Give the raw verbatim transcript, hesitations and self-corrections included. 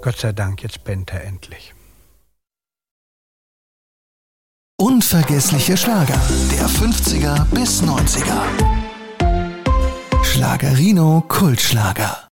Gott sei Dank, jetzt pennt er endlich. Unvergessliche Schlager der fünfziger bis neunziger. Schlagerino Kultschlager.